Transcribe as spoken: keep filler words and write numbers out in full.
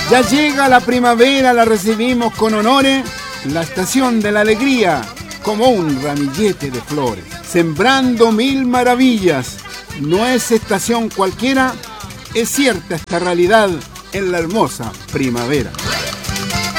Ya llega la primavera, la recibimos con honores, la estación de la alegría, como un ramillete de flores, sembrando mil maravillas. No es estación cualquiera, es cierta esta realidad en la hermosa primavera.